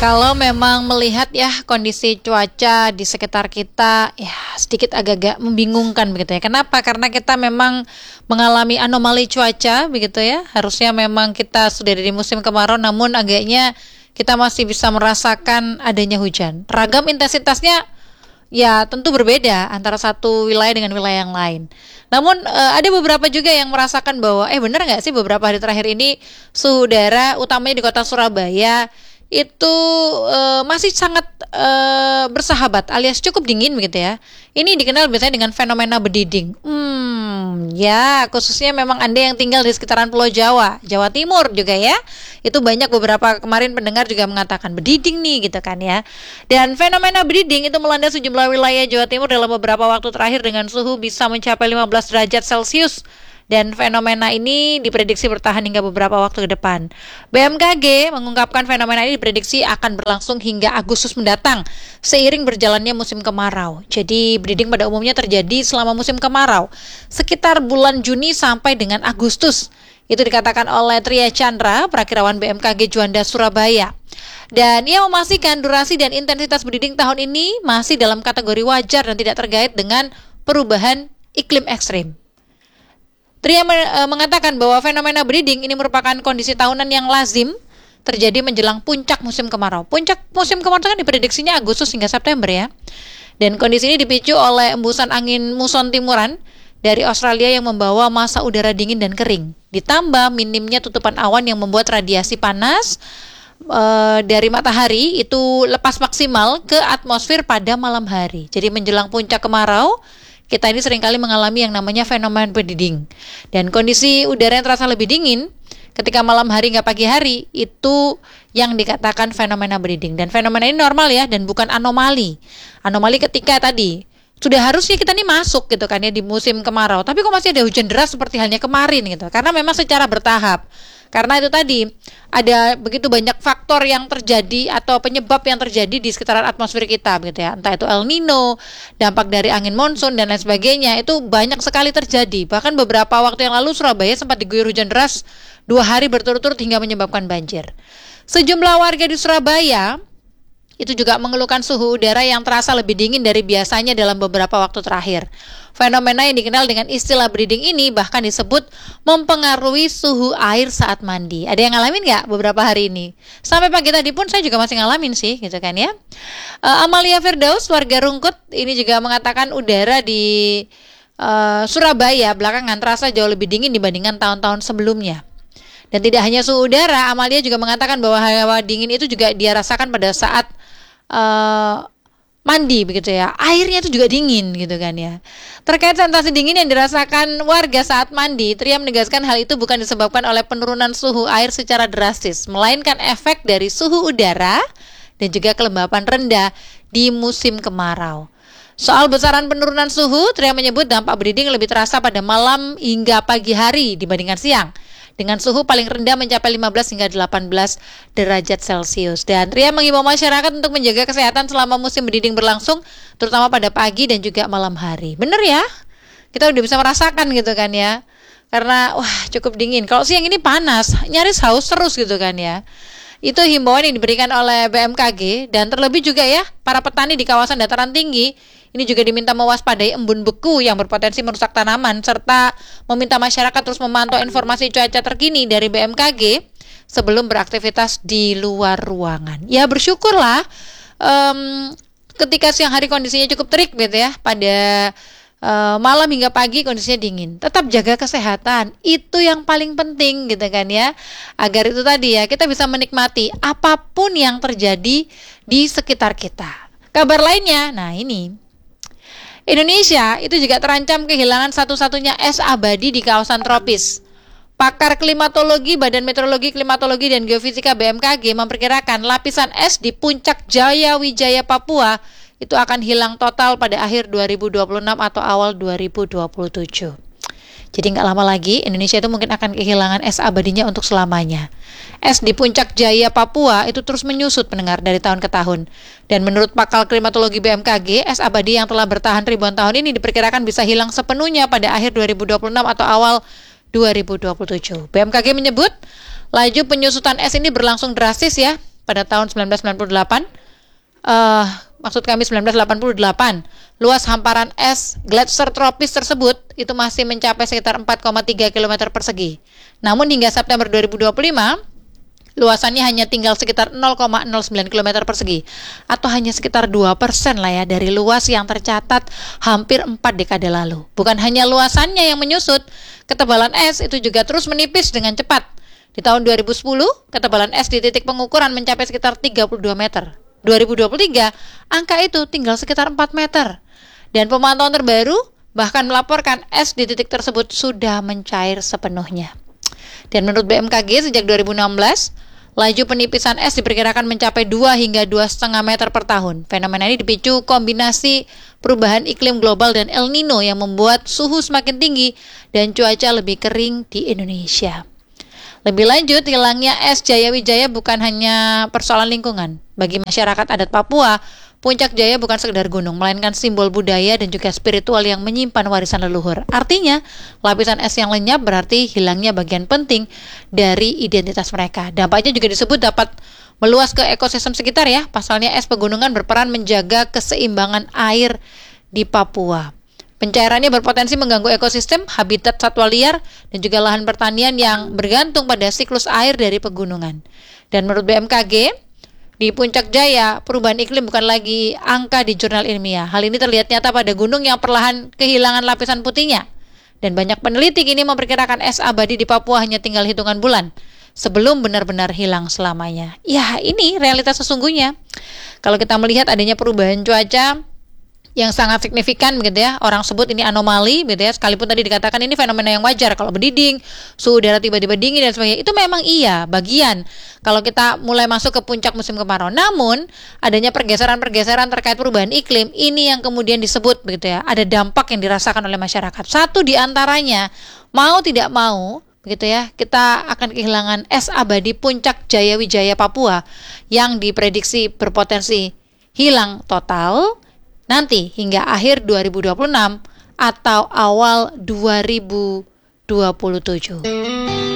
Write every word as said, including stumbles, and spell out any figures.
Kalau memang melihat ya kondisi cuaca di sekitar kita ya sedikit agak-agak membingungkan begitu ya. Kenapa? Karena kita memang mengalami anomali cuaca begitu ya. Harusnya memang kita sudah di musim kemarau, namun agaknya kita masih bisa merasakan adanya hujan. Ragam intensitasnya ya tentu berbeda antara satu wilayah dengan wilayah yang lain. Namun e, ada beberapa juga yang merasakan bahwa eh benar nggak sih beberapa hari terakhir ini suhu udara utamanya di kota Surabaya itu e, masih sangat e, bersahabat alias cukup dingin begitu ya. Ini dikenal biasanya dengan fenomena bediding. Hmm, ya khususnya memang Anda yang tinggal di sekitaran Pulau Jawa, Jawa Timur juga ya. Itu banyak beberapa kemarin pendengar juga mengatakan bediding nih gitu kan ya. Dan fenomena bediding itu melanda sejumlah wilayah Jawa Timur dalam beberapa waktu terakhir dengan suhu bisa mencapai lima belas derajat Celcius. Dan fenomena ini diprediksi bertahan hingga beberapa waktu ke depan. B M K G mengungkapkan fenomena ini diprediksi akan berlangsung hingga Agustus mendatang seiring berjalannya musim kemarau. Jadi bediding pada umumnya terjadi selama musim kemarau sekitar bulan Juni sampai dengan Agustus. Itu dikatakan oleh Tria Chandra, Prakirawan B M K G Juanda Surabaya. Dan ia memastikan durasi dan intensitas bediding tahun ini masih dalam kategori wajar dan tidak terkait dengan perubahan iklim ekstrim. Tria mengatakan bahwa fenomena bediding ini merupakan kondisi tahunan yang lazim terjadi menjelang puncak musim kemarau. Puncak musim kemarau kan diprediksinya Agustus hingga September ya. Dan kondisi ini dipicu oleh embusan angin muson timuran dari Australia yang membawa massa udara dingin dan kering. Ditambah minimnya tutupan awan yang membuat radiasi panas e, dari matahari itu lepas maksimal ke atmosfer pada malam hari. Jadi menjelang puncak kemarau, kita ini seringkali mengalami yang namanya fenomena bediding. Dan kondisi udara yang terasa lebih dingin ketika malam hari hingga pagi hari itu yang dikatakan fenomena bediding. Dan fenomena ini normal ya dan bukan anomali. Anomali ketika tadi sudah harusnya kita nih masuk gitu kan ya di musim kemarau, tapi kok masih ada hujan deras seperti halnya kemarin gitu. Karena memang secara bertahap. Karena itu tadi ada begitu banyak faktor yang terjadi atau penyebab yang terjadi di sekitaran atmosfer kita gitu ya. Entah itu El Nino, dampak dari angin monsun dan lain sebagainya, itu banyak sekali terjadi. Bahkan beberapa waktu yang lalu Surabaya sempat diguyur hujan deras dua hari berturut-turut hingga menyebabkan banjir. Sejumlah warga di Surabaya itu juga mengeluhkan suhu udara yang terasa lebih dingin dari biasanya dalam beberapa waktu terakhir. Fenomena yang dikenal dengan istilah bediding ini bahkan disebut mempengaruhi suhu air saat mandi. Ada yang ngalamin nggak beberapa hari ini? Sampai pagi tadi pun saya juga masih ngalamin sih, gitu kan ya. Uh, Amalia Firdaus, warga Rungkut, ini juga mengatakan udara di uh, Surabaya belakangan terasa jauh lebih dingin dibandingkan tahun-tahun sebelumnya. Dan tidak hanya suhu udara, Amalia juga mengatakan bahwa hawa dingin itu juga dia rasakan pada saat uh, mandi begitu ya. Airnya itu juga dingin gitu kan ya. Terkait sensasi dingin yang dirasakan warga saat mandi, Tria menegaskan hal itu bukan disebabkan oleh penurunan suhu air secara drastis, melainkan efek dari suhu udara dan juga kelembapan rendah di musim kemarau. Soal besaran penurunan suhu, Tria menyebut dampak bediding lebih terasa pada malam hingga pagi hari dibandingkan siang, dengan suhu paling rendah mencapai lima belas hingga delapan belas derajat Celcius. Dan Tria mengimbau masyarakat untuk menjaga kesehatan selama musim bediding berlangsung, terutama pada pagi dan juga malam hari. Bener ya? Kita udah bisa merasakan gitu kan ya. Karena wah cukup dingin. Kalau siang ini panas, nyaris haus terus gitu kan ya. Itu himbauan yang diberikan oleh B M K G. Dan terlebih juga ya, para petani di kawasan dataran tinggi ini juga diminta mewaspadai embun beku yang berpotensi merusak tanaman, serta meminta masyarakat terus memantau informasi cuaca terkini dari B M K G sebelum beraktivitas di luar ruangan. Ya bersyukurlah um, ketika siang hari kondisinya cukup terik gitu ya, pada uh, malam hingga pagi kondisinya dingin. Tetap jaga kesehatan, itu yang paling penting gitu kan ya, agar itu tadi ya kita bisa menikmati apapun yang terjadi di sekitar kita. Kabar lainnya, nah ini Indonesia itu juga terancam kehilangan satu-satunya es abadi di kawasan tropis. Pakar klimatologi Badan Meteorologi, Klimatologi dan Geofisika B M K G memperkirakan lapisan es di puncak Jaya Wijaya Papua itu akan hilang total pada akhir dua ribu dua puluh enam atau awal dua ribu dua puluh tujuh. Jadi nggak lama lagi Indonesia itu mungkin akan kehilangan es abadinya untuk selamanya. Es di puncak Jaya Papua itu terus menyusut pendengar dari tahun ke tahun. Dan menurut pakar klimatologi B M K G, es abadi yang telah bertahan ribuan tahun ini diperkirakan bisa hilang sepenuhnya pada akhir dua ribu dua puluh enam atau awal dua ribu dua puluh tujuh. B M K G menyebut laju penyusutan es ini berlangsung drastis ya. pada tahun sembilan belas sembilan puluh delapan, uh, maksud kami sembilan belas delapan puluh delapan, luas hamparan es gletser tropis tersebut itu masih mencapai sekitar empat koma tiga kilometer persegi. Namun hingga September dua ribu dua puluh lima, luasannya hanya tinggal sekitar nol koma nol sembilan kilometer persegi, atau hanya sekitar dua persen lah ya dari luas yang tercatat hampir empat dekade lalu. Bukan hanya luasannya yang menyusut, ketebalan es itu juga terus menipis dengan cepat. Di tahun dua ribu sepuluh, ketebalan es di titik pengukuran mencapai sekitar tiga puluh dua meter. dua ribu dua puluh tiga, angka itu tinggal sekitar empat meter. Dan pemantauan terbaru bahkan melaporkan es di titik tersebut sudah mencair sepenuhnya. Dan menurut B M K G sejak dua ribu enam belas, laju penipisan es diperkirakan mencapai dua hingga dua koma lima meter per tahun. Fenomena ini dipicu kombinasi perubahan iklim global dan El Nino yang membuat suhu semakin tinggi dan cuaca lebih kering di Indonesia. Lebih lanjut, hilangnya es Jayawijaya bukan hanya persoalan lingkungan. Bagi masyarakat adat Papua, Puncak Jaya bukan sekedar gunung, melainkan simbol budaya dan juga spiritual yang menyimpan warisan leluhur. Artinya, lapisan es yang lenyap berarti hilangnya bagian penting dari identitas mereka. Dampaknya juga disebut dapat meluas ke ekosistem sekitar ya. Pasalnya es pegunungan berperan menjaga keseimbangan air di Papua. Pencairannya berpotensi mengganggu ekosistem, habitat satwa liar, dan juga lahan pertanian yang bergantung pada siklus air dari pegunungan. Dan menurut B M K G, di Puncak Jaya, perubahan iklim bukan lagi angka di jurnal ilmiah. Hal ini terlihat nyata pada gunung yang perlahan kehilangan lapisan putihnya. Dan banyak peneliti kini memperkirakan es abadi di Papua hanya tinggal hitungan bulan sebelum benar-benar hilang selamanya. Ya, ini realitas sesungguhnya. Kalau kita melihat adanya perubahan cuaca yang sangat signifikan begitu ya, orang sebut ini anomali gitu ya, sekalipun tadi dikatakan ini fenomena yang wajar kalau berdiding, suhu udara tiba-tiba dingin dan sebagainya, itu memang iya bagian kalau kita mulai masuk ke puncak musim kemarau. Namun adanya pergeseran-pergeseran terkait perubahan iklim ini yang kemudian disebut begitu ya, ada dampak yang dirasakan oleh masyarakat. Satu di antaranya, mau tidak mau begitu ya, kita akan kehilangan es abadi Puncak Jayawijaya Papua yang diprediksi berpotensi hilang total nanti hingga akhir dua ribu dua puluh enam atau awal dua ribu dua puluh tujuh.